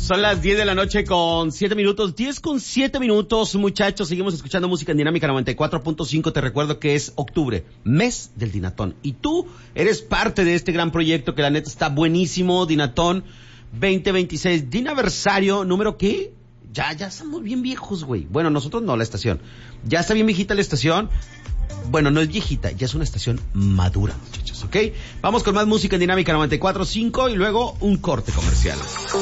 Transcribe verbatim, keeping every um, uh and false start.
Son las diez de la noche con siete minutos, diez con siete minutos, muchachos. Seguimos escuchando música en Dinámica noventa y cuatro punto cinco. Te recuerdo que es octubre, mes del Dinatón. Y tú eres parte de este gran proyecto que la neta está buenísimo. Dinatón veinte veintiséis, Dinaversario, número ¿qué? Ya, ya estamos bien viejos, güey. Bueno, nosotros no, la estación. Ya está bien viejita la estación. Bueno, no es viejita, ya es una estación madura, muchachos, ¿ok? Vamos con más música en Dinámica noventa y cuatro punto cinco y luego un corte comercial.